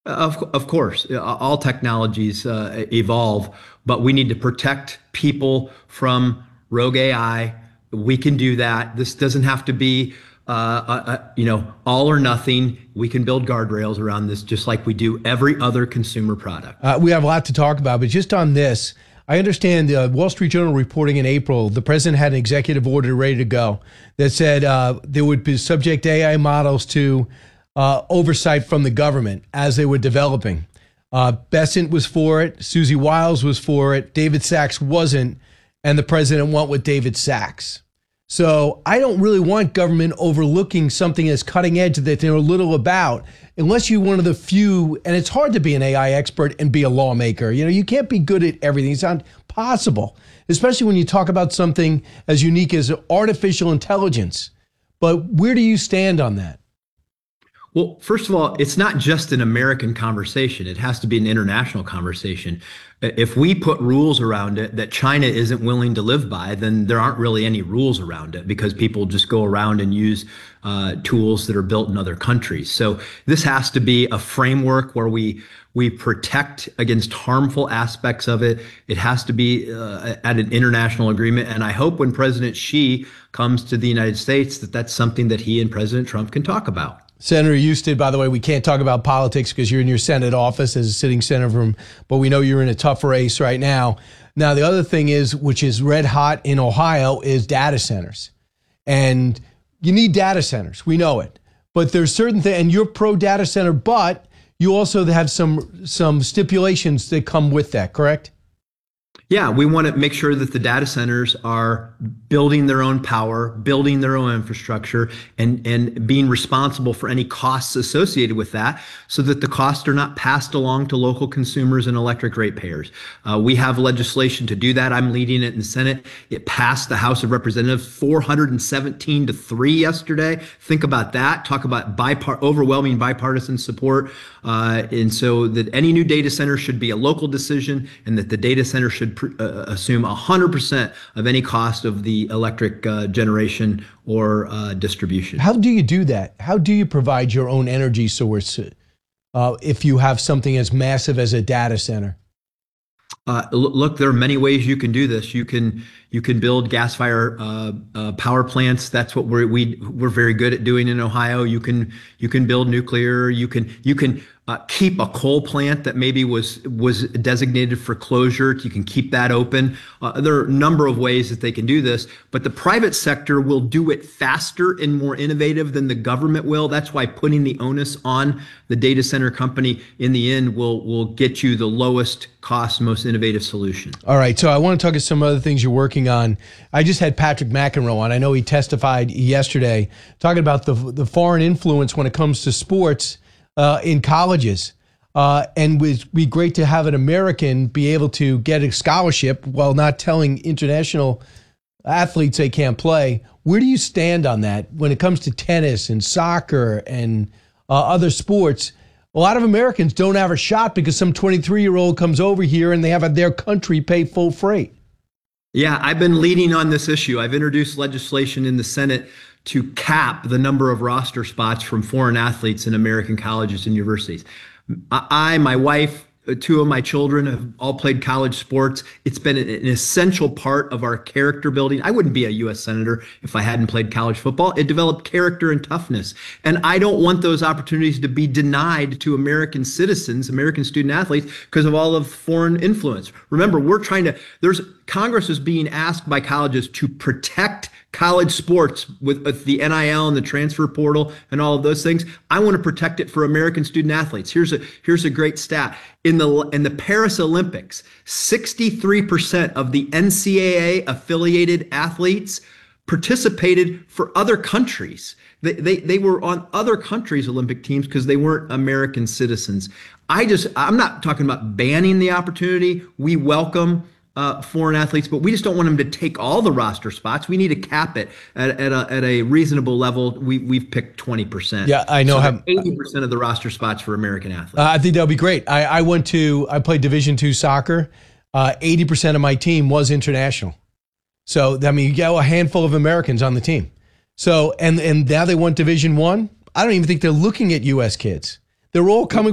Of course, all technologies evolve, but we need to protect people from rogue AI. We can do that. This doesn't have to be, all or nothing. We can build guardrails around this, just like we do every other consumer product. We have a lot to talk about, but just on this, I understand Wall Street Journal reporting in April, the president had an executive order ready to go that said there would be subject AI models to oversight from the government as they were developing. Bessent was for it. Susie Wiles was for it. David Sachs wasn't. And the president went with David Sachs. So I don't really want government overlooking something as cutting edge that they know little about, unless you're one of the few, and it's hard to be an AI expert and be a lawmaker. You can't be good at everything. It's not possible, especially when you talk about something as unique as artificial intelligence. But where do you stand on that? Well, first of all, it's not just an American conversation. It has to be an international conversation. If we put rules around it that China isn't willing to live by, then there aren't really any rules around it because people just go around and use tools that are built in other countries. So this has to be a framework where we protect against harmful aspects of it. It has to be at an international agreement. And I hope when President Xi comes to the United States, that's something that he and President Trump can talk about. Senator Husted, by the way, we can't talk about politics because you're in your Senate office as a sitting senator, but we know you're in a tough race right now. Now, the other thing is, which is red hot in Ohio, is data centers. And you need data centers. We know it. But there's certain things, and you're pro data center, but you also have some stipulations that come with that, correct? Yeah, we want to make sure that the data centers are building their own power, building their own infrastructure, and being responsible for any costs associated with that so that the costs are not passed along to local consumers and electric ratepayers. We have legislation to do that. I'm leading it in the Senate. It passed the House of Representatives 417-3 yesterday. Think about that. Talk about overwhelming bipartisan support. And so that any new data center should be a local decision and that the data center should assume 100% of any cost of the electric generation or distribution. How do you do that? How do you provide your own energy source if you have something as massive as a data center? Look, there are many ways you can do this. You can build gas-fired power plants. That's what we're very good at doing in Ohio. You can build nuclear. You can keep a coal plant that maybe was designated for closure. You can keep that open. There are a number of ways that they can do this, but the private sector will do it faster and more innovative than the government will. That's why putting the onus on the data center company in the end will get you the lowest cost, most innovative solution. All right, so I want to talk about some other things you're working on. I just had Patrick McEnroe on. I know he testified yesterday talking about the foreign influence when it comes to sports in colleges. And it would be great to have an American be able to get a scholarship while not telling international athletes they can't play. Where do you stand on that when it comes to tennis and soccer and other sports? A lot of Americans don't have a shot because some 23-year-old comes over here and they have their country pay full freight. Yeah, I've been leading on this issue. I've introduced legislation in the Senate to cap the number of roster spots from foreign athletes in American colleges and universities. My wife, two of my children have all played college sports. It's been an essential part of our character building. I wouldn't be a U.S. Senator if I hadn't played college football. It developed character and toughness. And I don't want those opportunities to be denied to American citizens, American student athletes, because of all of foreign influence. Remember, Congress is being asked by colleges to protect college sports with the NIL and the transfer portal and all of those things. I want to protect it for American student athletes. Here's a great stat. In the Paris Olympics, 63% of the NCAA affiliated athletes participated for other countries. They were on other countries' Olympic teams because they weren't American citizens. I'm not talking about banning the opportunity. We welcome foreign athletes, but we just don't want them to take all the roster spots. We need to cap it at a reasonable level. We've picked 20%. Yeah, I know. So 80% of the roster spots for American athletes. I think that would be great. I played Division II soccer. 80% of my team was international. So, I mean, you got a handful of Americans on the team. So, and now they want Division I. I don't even think they're looking at U.S. kids. They're all coming